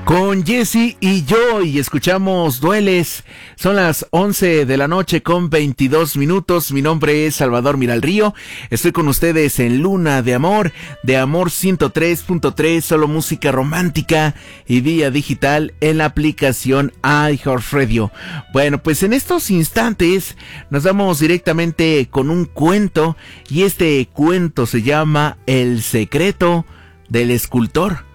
con Jesse y yo, y escuchamos Dueles. Son las 11 de la noche con 22 minutos. Mi nombre es Salvador Miralrío. Estoy con ustedes en Luna de Amor 103.3, solo música romántica y vía digital en la aplicación iHeartRadio. Bueno, pues en estos instantes nos vamos directamente con un cuento, y este cuento se llama El secreto del escultor.